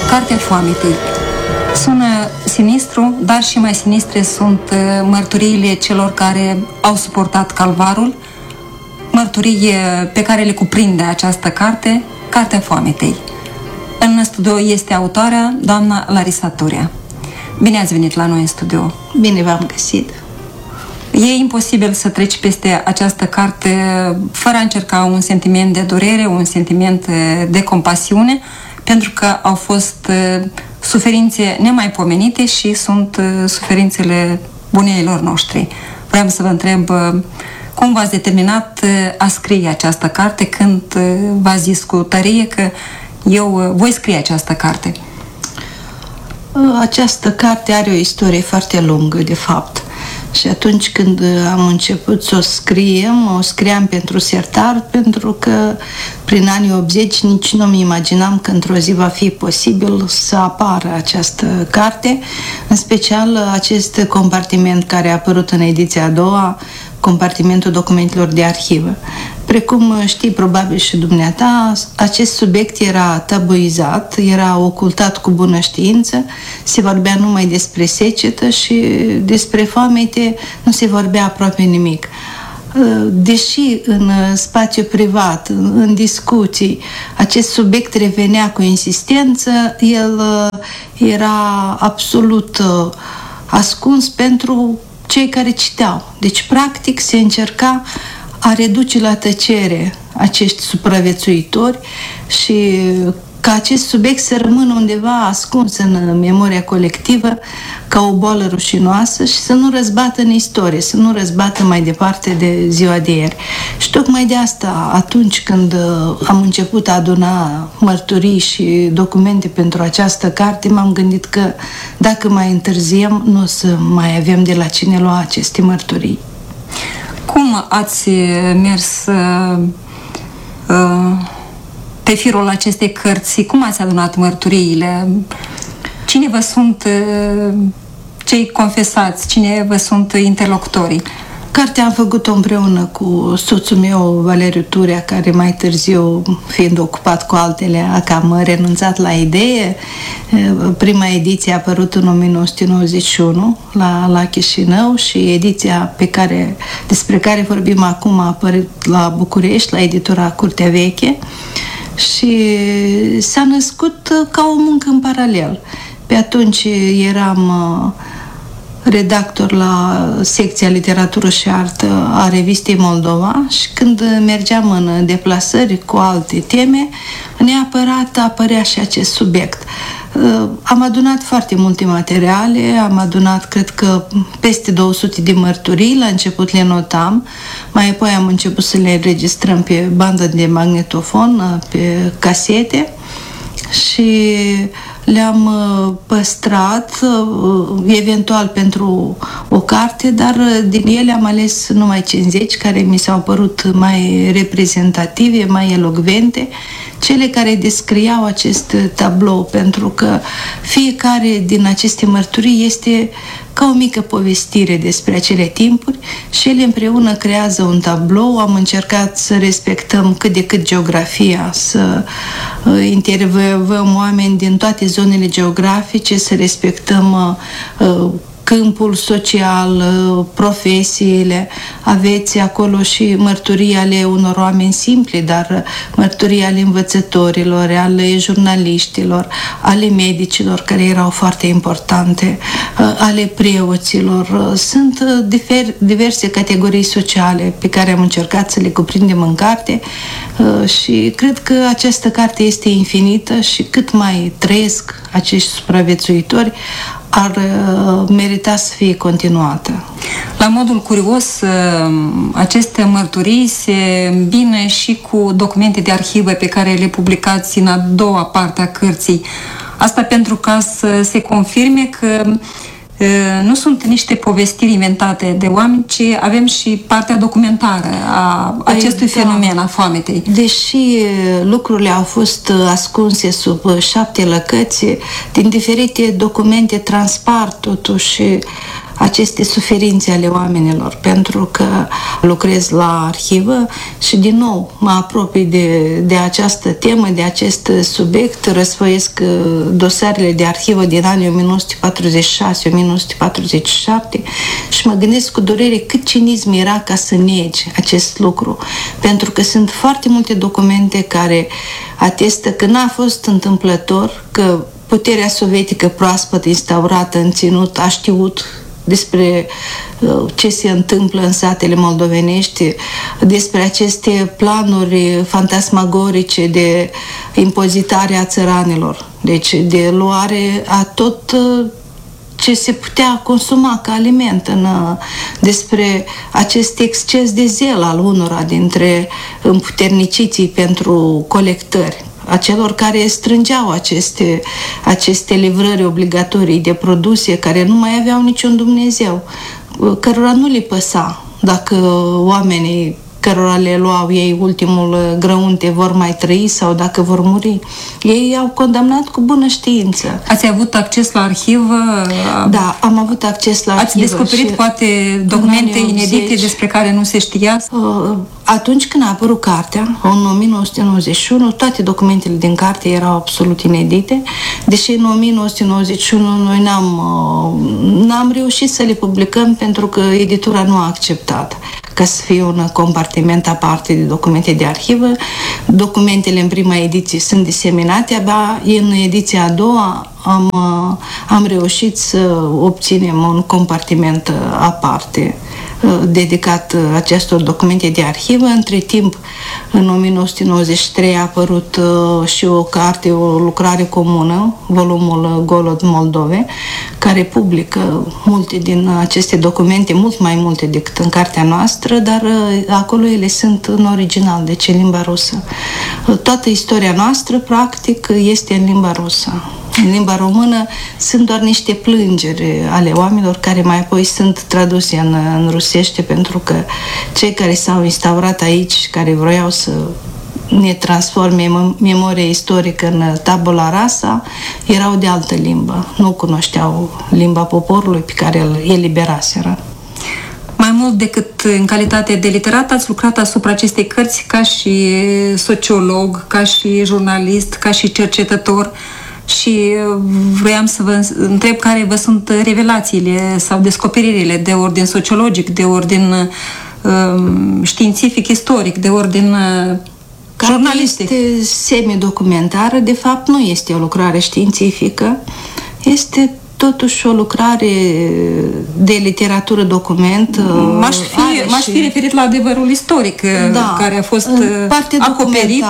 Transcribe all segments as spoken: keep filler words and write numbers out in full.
Cartea Foametei. Sună sinistru, dar și mai sinistre sunt mărturiile celor care au suportat calvarul, mărturii pe care le cuprinde această carte, Cartea Foametei. În studio este autoarea, doamna Larisa Turea. Bine ați venit la noi în studio. Bine v-am găsit. E imposibil să treci peste această carte fără a încerca un sentiment de durere, un sentiment de compasiune, pentru că au fost suferințe nemaipomenite și sunt suferințele buneilor noștri. Vreau să vă întreb cum v-ați determinat a scrie această carte, când v-ați zis cu tărie că eu voi scrie această carte? Această carte are o istorie foarte lungă, de fapt. Și atunci când am început să o scriem, o scriam pentru sertar, pentru că prin anii optzeci nici nu mi imaginam că într-o zi va fi posibil să apară această carte, în special acest compartiment care a apărut în ediția a doua, compartimentul documentelor de arhivă. Precum știi probabil și dumneata, acest subiect era tabuizat, era ocultat cu bună știință, se vorbea numai despre secetă și despre foamete nu se vorbea aproape nimic. Deși în spațiu privat, în discuții, acest subiect revenea cu insistență, el era absolut ascuns pentru cei care citeau. Deci, practic, se încerca a reduce la tăcere acești supraviețuitori și ca acest subiect să rămână undeva ascuns în memoria colectivă ca o boală rușinoasă și să nu răzbată în istorie, să nu răzbată mai departe de ziua de ieri. Și tocmai de asta, atunci când am început a aduna mărturii și documente pentru această carte, m-am gândit că dacă mai întârziem, nu o să mai avem de la cine lua aceste mărturii. Cum ați mers uh, uh, pe firul acestei cărți? Cum ați adunat mărturiile? Cine vă sunt uh, cei confesați? Cine vă sunt interlocutorii? Cartea am făcut-o împreună cu soțul meu, Valeriu Turea, care mai târziu, fiind ocupat cu altele, a cam renunțat la idee. Prima ediție a apărut în o mie nouă sute nouăzeci și unu la, la Chișinău și ediția pe care, despre care vorbim acum a apărut la București, la editura Curtea Veche și s-a născut ca o muncă în paralel. Pe atunci eram redactor la secția literatură și artă a revistei Moldova și când mergeam în deplasări cu alte teme, neapărat apărea și acest subiect. Am adunat foarte multe materiale, am adunat, cred că, peste două sute de mărturii, la început le notam, mai apoi am început să le înregistrăm pe bandă de magnetofon, pe casete și le-am păstrat, eventual pentru o carte, dar din ele am ales numai cincizeci care mi s-au părut mai reprezentative, mai elocvente, cele care descriau acest tablou, pentru că fiecare din aceste mărturii este ca o mică povestire despre acele timpuri și ele împreună creează un tablou. Am încercat să respectăm cât de cât geografia, să intervievăm oameni din toate zonele geografice, să respectăm câmpul social, profesiile. Aveți acolo și mărturii ale unor oameni simpli, dar mărturii ale învățătorilor, ale jurnaliștilor, ale medicilor, care erau foarte importante, ale preoților. Sunt diverse categorii sociale pe care am încercat să le cuprindem în carte și cred că această carte este infinită și cât mai trăiesc acești supraviețuitori, ar merita să fie continuată. La modul curios, aceste mărturii se îmbină și cu documente de arhivă pe care le publicați în a doua parte a cărții. Asta pentru ca să se confirme că nu sunt niște povestiri inventate de oameni, ci avem și partea documentară a acestui da. fenomen, a foametei. Deși lucrurile au fost ascunse sub șapte lăcăți, din diferite documente transpar totuși aceste suferințe ale oamenilor, pentru că lucrez la arhivă și din nou mă apropii de, de această temă, de acest subiect, răsfoiesc dosarele de arhivă din anii o mie nouă sute patruzeci și șase - o mie nouă sute patruzeci și șapte și mă gândesc cu durere cât cinism era ca să negi acest lucru, pentru că sunt foarte multe documente care atestă că n-a fost întâmplător, că puterea sovietică proaspăt instaurată în ținut a știut despre ce se întâmplă în satele moldovenești, despre aceste planuri fantasmagorice de impozitare a țăranilor, deci de luare a tot ce se putea consuma ca aliment, în, despre acest exces de zel al unora dintre împuterniciții pentru colectări, a celor care strângeau aceste, aceste livrări obligatorii de produse care nu mai aveau niciun Dumnezeu, cărora nu le păsa dacă oamenii cărora le luau ei ultimul grăunte vor mai trăi sau dacă vor muri. Ei au condamnat cu bună știință. Ați avut acces la arhivă? Da, am avut acces la arhivă. arhivă. Ați descoperit poate documente inedite despre care nu se știa? Atunci când a apărut cartea, în o mie nouă sute nouăzeci și unu, toate documentele din carte erau absolut inedite, deși în o mie nouă sute nouăzeci și unu noi n-am, n-am reușit să le publicăm pentru că editura nu a acceptat ca să fie un compartiment aparte de documente de arhivă. Documentele în prima ediție sunt diseminate, abia în ediția a doua am, am reușit să obținem un compartiment aparte dedicat acestor documente de arhivă. Între timp, în o mie nouă sute nouăzeci și trei a apărut uh, și o carte, o lucrare comună, volumul Golod Moldove, care publică multe din aceste documente, mult mai multe decât în cartea noastră, dar uh, acolo ele sunt în original, deci în limba rusă. Uh, toată istoria noastră, practic, este în limba rusă. În limba română sunt doar niște plângeri ale oamenilor care mai apoi sunt traduse în, în rusește, pentru că cei care s-au instaurat aici, care vroiau să ne transforme memoria istorică în tabula rasa, erau de altă limbă. Nu cunoșteau limba poporului pe care îl eliberaseră. Mai mult decât în calitate de literat, ați lucrat asupra acestei cărți ca și sociolog, ca și jurnalist, ca și cercetător. Și vroiam să vă întreb care vă sunt revelațiile sau descoperirile de ordin sociologic, de ordin uh, științific, istoric, de ordin uh, jurnalistic. Este semi-documentară, de fapt nu este o lucrare științifică, este totuși o lucrare de literatură document. M-aș fi, m-aș fi referit la adevărul istoric, da, care a fost acoperit.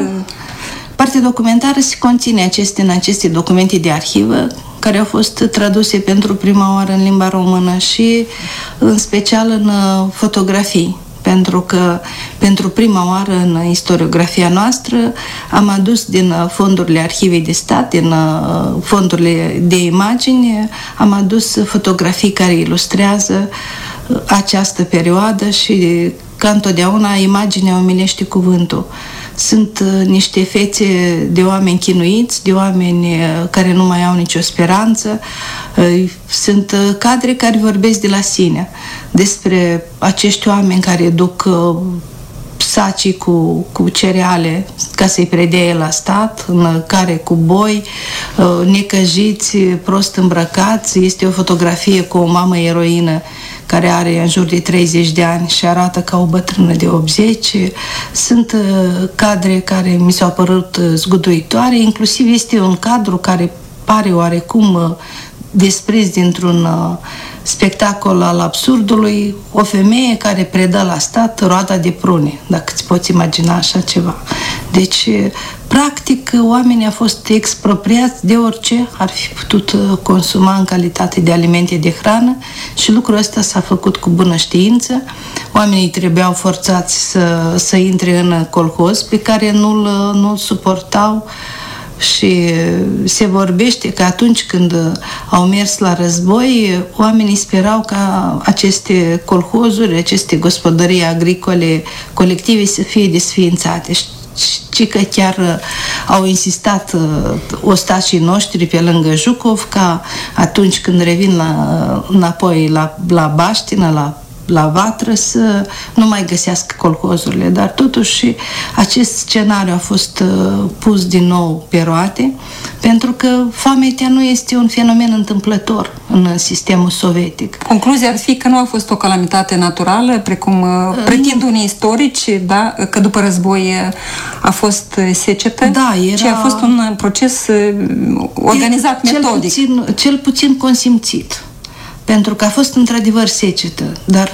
Partea documentară se conține aceste, în aceste documente de arhivă care au fost traduse pentru prima oară în limba română și în special în fotografii, pentru că pentru prima oară în istoriografia noastră am adus din fondurile Arhivei de Stat, din fondurile de imagini, am adus fotografii care ilustrează această perioadă și, ca întotdeauna, imaginea umilește cuvântul. Sunt uh, niște fețe de oameni chinuiți, de oameni uh, care nu mai au nicio speranță. Uh, sunt uh, cadre care vorbesc de la sine, despre acești oameni care duc uh, sacii cu, cu cereale ca să-i predea la stat, în care cu boi, uh, necăjiți, prost îmbrăcați. Este o fotografie cu o mamă eroină care are în jur de treizeci de ani și arată ca o bătrână de optzeci. Sunt uh, cadre care mi s-au părut uh, zguduitoare, inclusiv este un cadru care pare oarecum uh, desprins dintr-un uh, spectacol al absurdului, o femeie care predă la stat roada de prune, dacă îți poți imagina așa ceva. Deci, practic, oamenii au fost expropriați de orice ar fi putut consuma în calitate de alimente de hrană și lucrul ăsta s-a făcut cu bună știință. Oamenii trebuiau forțați să, să intre în colhoz pe care nu-l, nu-l suportau. Și se vorbește că atunci când au mers la război, oamenii sperau ca aceste colhozuri, aceste gospodării agricole colective să fie desființate. ci că chiar au insistat ostașii noștri pe lângă Jucovca, atunci când revin la, înapoi la, la Baștină, la la vatră, să nu mai găsească colhozurile. Dar totuși acest scenariu a fost pus din nou pe roate, pentru că foametea nu este un fenomen întâmplător în sistemul sovietic. Concluzia ar fi că nu a fost o calamitate naturală, precum pretind unii istorici, da, că după război a fost secetă, da, era... ci a fost un proces organizat, cel metodic. Puțin, cel puțin consimțit. Pentru că a fost într-adevăr secetă, dar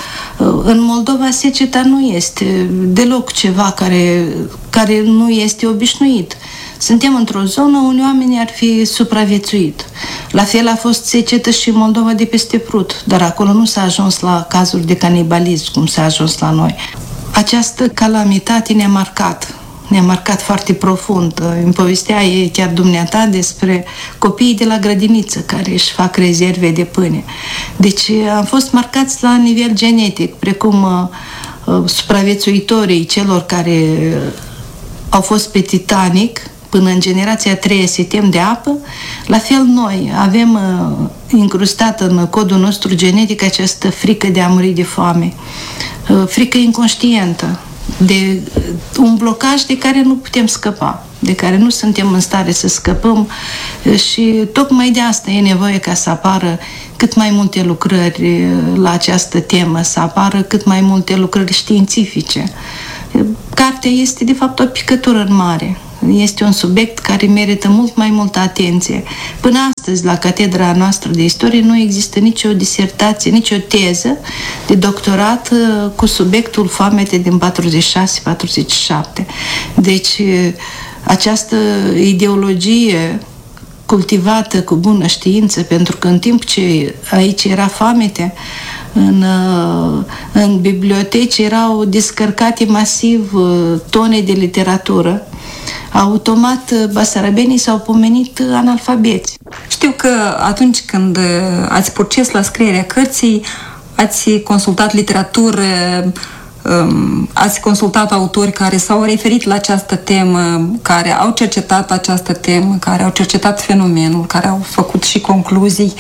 în Moldova seceta nu este deloc ceva care, care nu este obișnuit. Suntem într-o zonă unde oamenii ar fi supraviețuit. La fel a fost secetă și în Moldova de peste Prut, dar acolo nu s-a ajuns la cazuri de canibalism, cum s-a ajuns la noi. Această calamitate ne-a marcat. Ne-a marcat foarte profund. Îmi povestea ei chiar dumneata despre copiii de la grădiniță care își fac rezerve de pâine. Deci am fost marcați la nivel genetic, precum uh, supraviețuitorii celor care au fost pe Titanic, până în generația a treia se tem de apă, la fel noi avem uh, incrustată în codul nostru genetic această frică de a muri de foame, uh, frică inconștientă, de un blocaj de care nu putem scăpa, de care nu suntem în stare să scăpăm și tocmai de asta e nevoie ca să apară cât mai multe lucrări la această temă, să apară cât mai multe lucrări științifice. Cartea este de fapt o picătură în mare. Este un subiect care merită mult mai multă atenție. Până astăzi, la catedra noastră de istorie, nu există nicio disertație, nicio teză de doctorat cu subiectul foamete din patruzeci și șase patruzeci și șapte. Deci, această ideologie cultivată cu bună știință, pentru că în timp ce aici era foamete, în, în biblioteci erau descărcate masiv tone de literatură, automat basarabenii s-au pomenit analfabeți. Știu că atunci când ați proces la scrierea cărții, ați consultat literatură, ați consultat autori care s-au referit la această temă, care au cercetat această temă, care au cercetat fenomenul, care au făcut și concluzii.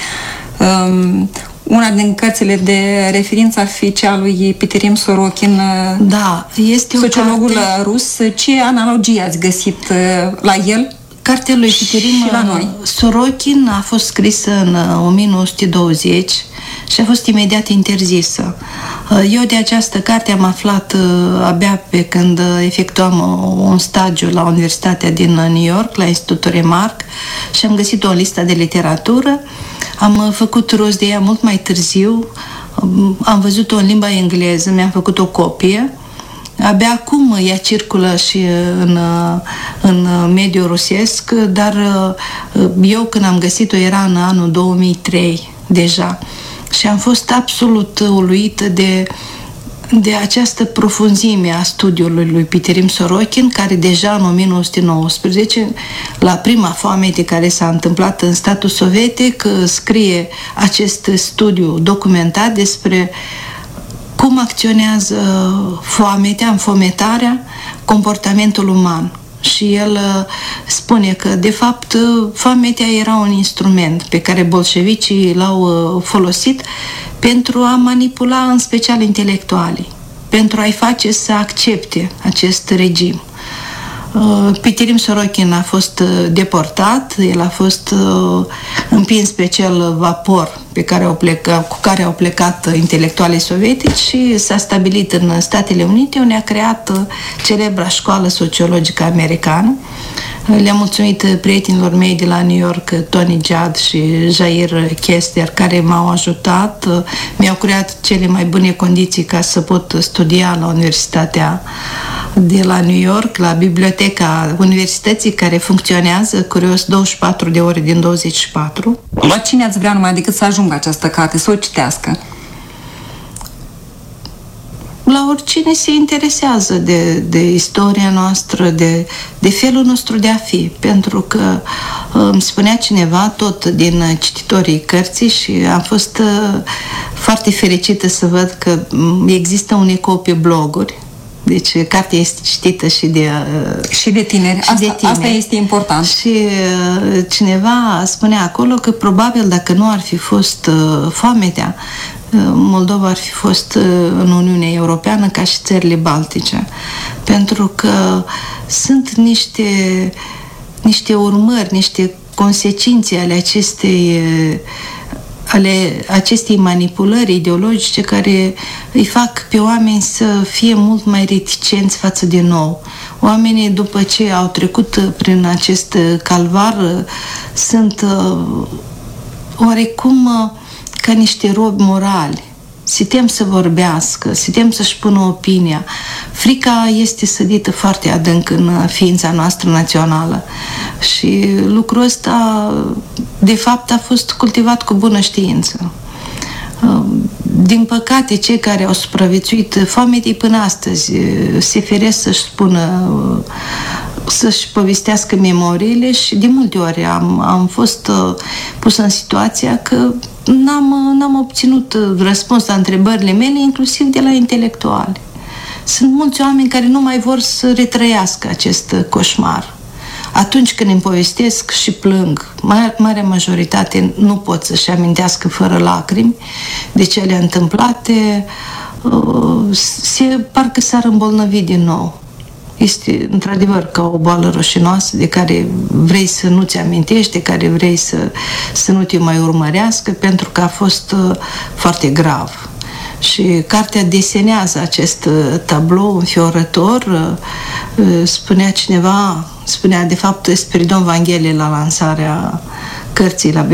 Una din cărțile de referință ar fi cea lui Pitirim Sorokin, da, este sociologul carte... rus. Ce analogii ați găsit la el? Cartea lui Pitirim la noi. Sorokin a fost scrisă în o mie nouă sute douăzeci și a fost imediat interzisă. Eu de această carte am aflat abia pe când efectuam un stagiu la Universitatea din New York, la Institutul Remarque, și am găsit o listă de literatură. Am făcut rost de ea mult mai târziu, am văzut-o în limba engleză, mi-am făcut o copie. Abia acum ea circulă și în, în mediul rusesc, dar eu când am găsit-o era în anul două mii trei deja și am fost absolut uluită de, de această profunzime a studiului lui Pitirim Sorokin, care deja în o mie nouă sute nouăsprezece, la prima foamete care s-a întâmplat în statul sovietic, scrie acest studiu documentat despre cum acționează foametea, înfometarea, comportamentul uman. Și el spune că, de fapt, foametea era un instrument pe care bolșevicii l-au folosit pentru a manipula, în special, intelectualii, pentru a-i face să accepte acest regim. Pitirim Sorokin a fost deportat, el a fost împins pe cel vapor pe care au plecat, cu care au plecat intelectualii sovietici și s-a stabilit în Statele Unite, unde a creat celebra școală sociologică americană. Le-am mulțumit prietenilor mei de la New York, Tony Judd și Jair Kester, care m-au ajutat, mi-au creat cele mai bune condiții ca să pot studia la Universitatea de la New York, la biblioteca universității, care funcționează, curios, douăzeci și patru de ore din douăzeci și patru. La cine ați vrea numai decât să ajungă această carte, să o citească? La oricine se interesează de, de istoria noastră, de, de felul nostru de a fi. Pentru că îmi spunea cineva, tot din cititorii cărții, și am fost foarte fericită să văd că există un ecou pe bloguri, Deci cartea este citită și de și de tineri. Și asta, de tineri. Asta este important. Și cineva spunea acolo că probabil dacă nu ar fi fost foametea, Moldova ar fi fost în Uniunea Europeană ca și țările Baltice. Pentru că sunt niște, niște urmări, niște consecințe ale acestei ale acestei manipulări ideologice care îi fac pe oameni să fie mult mai reticenți față de nou. Oamenii, după ce au trecut prin acest calvar, sunt oarecum ca niște robi morali. Se tem să vorbească, se tem să-și pună opinia. Frica este sădită foarte adânc în ființa noastră națională și lucrul ăsta, de fapt, a fost cultivat cu bună știință. Din păcate, cei care au supraviețuit foametei până astăzi se feresc să-și spună, să-și povestească memoriile și de multe ori am, am fost pusă în situația că n-am, n-am obținut răspuns la întrebările mele, inclusiv de la intelectuali. Sunt mulți oameni care nu mai vor să retrăiască acest coșmar. Atunci când îmi povestesc și plâng, marea majoritate nu pot să-și amintească fără lacrimi de cele întâmplate, se, parcă s-ar îmbolnăvi din nou. Este într-adevăr ca o boală roșinoasă de care vrei să nu-ți amintești, de care vrei să, să nu te mai urmărească, pentru că a fost foarte grav. Și cartea desenează acest tablou înfiorător. Spunea cineva, spunea de fapt Spiridon Vanghelie la lansarea cărții la